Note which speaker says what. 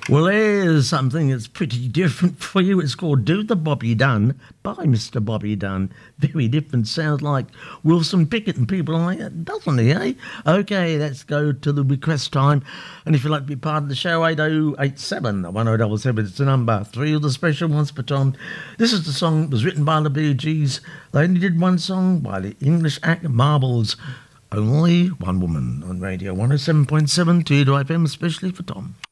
Speaker 1: Well, here's something that's pretty different for you. It's called Do the Bobby Dunn by Mr. Bobby Dunn. Very different. Sounds like Wilson Pickett and people like that, doesn't he, eh? Okay, let's go to the request time. And if you'd like to be part of the show, 8087 1077. It's the number. 3 of the special ones for Tom. This is the song that was written by the Bee Gees. They only did one song by the English act Marbles. Only One Woman on Radio 107.7 2 FM, especially for Tom.